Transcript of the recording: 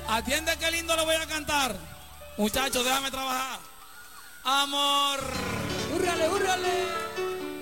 Atiende qué lindo lo voy a cantar. Muchachos, déjame trabajar. Amor. ¡Húrrale, húrrale!